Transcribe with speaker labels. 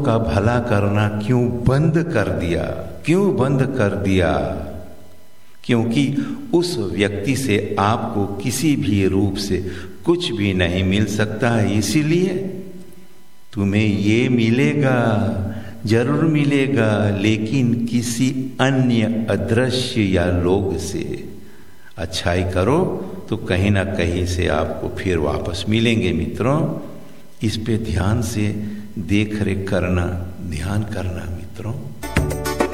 Speaker 1: का भला करना क्यों बंद कर दिया? क्यों बंद कर दिया? क्योंकि उस व्यक्ति से आपको किसी भी रूप से कुछ भी नहीं मिल सकता है। इसीलिए तुम्हें ये मिलेगा, जरूर मिलेगा, लेकिन किसी अन्य अदृश्य या लोग से। अच्छाई करो तो कहीं ना कहीं से आपको फिर वापस मिलेंगे। मित्रों, इस पे ध्यान से देख रेख करना, ध्यान करना मित्रों।